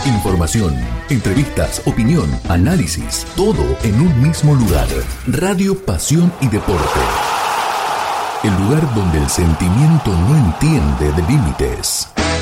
Información, entrevistas, opinión, análisis, todo en un mismo lugar. Radio Pasión y Deporte. El lugar donde el sentimiento no entiende de límites.